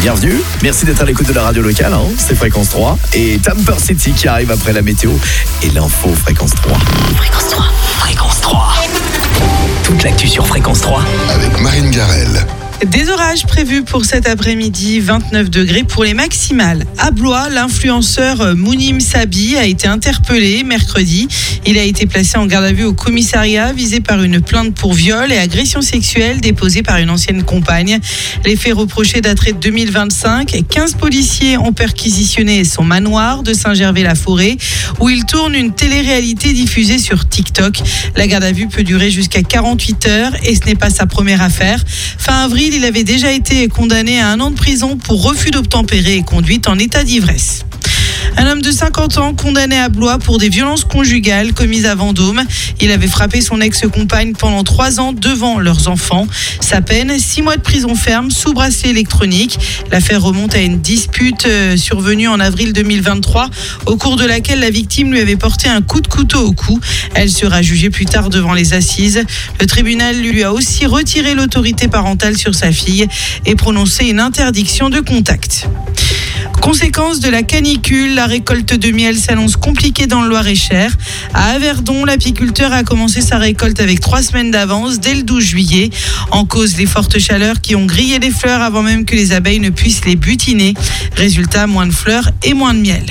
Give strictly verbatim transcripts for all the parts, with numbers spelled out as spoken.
bienvenue. Merci d'être à l'écoute de la radio locale, hein. C'est Fréquence trois. Et Tamper City qui arrive après la météo et l'info Fréquence trois. Fréquence trois. Fréquence trois. Toute l'actu sur Fréquence trois. Avec Marine Garrel. Des orages prévus pour cet après-midi, vingt-neuf degrés pour les maximales. À Blois, l'influenceur Mounim Sabi a été interpellé mercredi. Il a été placé en garde à vue au commissariat, visé par une plainte pour viol et agression sexuelle déposée par une ancienne compagne. Les faits reprochés dateraient de deux mille vingt-cinq. quinze policiers ont perquisitionné son manoir de Saint-Gervais-la-Forêt, où il tourne une télé-réalité diffusée sur TikTok. La garde à vue peut durer jusqu'à quarante-huit heures et ce n'est pas sa première affaire. Fin avril, il avait déjà été condamné à un an de prison pour refus d'obtempérer et conduite en état d'ivresse. Un homme de cinquante ans condamné à Blois pour des violences conjugales commises à Vendôme. Il avait frappé son ex-compagne pendant trois ans devant leurs enfants. Sa peine, six mois de prison ferme sous bracelet électronique. L'affaire remonte à une dispute survenue en avril deux mille vingt-trois, au cours de laquelle la victime lui avait porté un coup de couteau au cou. Elle sera jugée plus tard devant les assises. Le tribunal lui a aussi retiré l'autorité parentale sur sa fille et prononcé une interdiction de contact. Conséquence de la canicule, la récolte de miel s'annonce compliquée dans le Loir-et-Cher. À Averdon, l'apiculteur a commencé sa récolte avec trois semaines d'avance, dès le douze juillet. En cause, les fortes chaleurs qui ont grillé les fleurs avant même que les abeilles ne puissent les butiner. Résultat, moins de fleurs et moins de miel.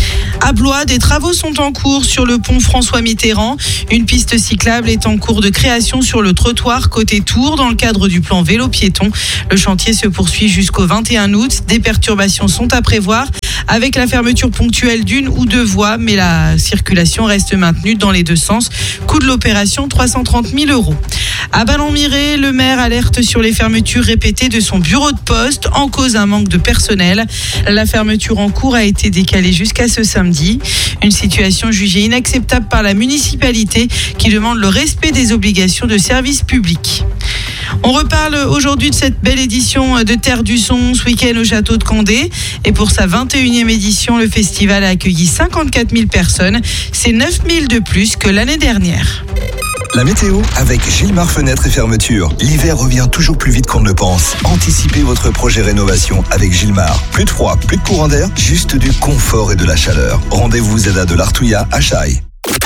À Blois, des travaux sont en cours sur le pont François Mitterrand. Une piste cyclable est en cours de création sur le trottoir côté Tours dans le cadre du plan vélo-piéton. Le chantier se poursuit jusqu'au vingt et un août. Des perturbations sont à prévoir avec la fermeture ponctuelle d'une ou deux voies, mais la circulation reste maintenue dans les deux sens. Coût de l'opération, trois cent trente mille euros. À Ballon-Miré, le maire alerte sur les fermetures répétées de son bureau de poste en cause d'un manque de personnel. La fermeture en cours a été décalée jusqu'à ce samedi. Une situation jugée inacceptable par la municipalité qui demande le respect des obligations de service public. On reparle aujourd'hui de cette belle édition de Terre du Son ce week-end au château de Candé. Et pour sa vingt et unième édition, le festival a accueilli cinquante-quatre mille personnes. C'est neuf mille de plus que l'année dernière. La météo avec Gilmar Fenêtres et Fermetures. L'hiver revient toujours plus vite qu'on ne le pense. Anticipez votre projet rénovation avec Gilmar. Plus de froid, plus de courant d'air, juste du confort et de la chaleur. Rendez-vous Zeda de l'Artouillat à Chaille.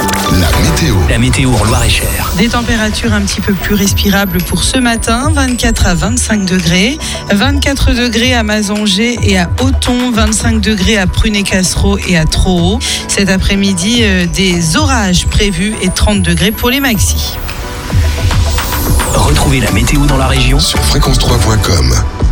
La météo. La météo en Loir-et-Cher. Des températures un petit peu plus respirables pour ce matin, vingt-quatre à vingt-cinq degrés, vingt-quatre degrés à Mazangé et à Auton, vingt-cinq degrés à Prunet-Cassereau et à Trohaut. Cet après-midi, euh, des orages prévus et trente degrés pour les maxis. Retrouvez la météo dans la région Sur fréquence trois point com.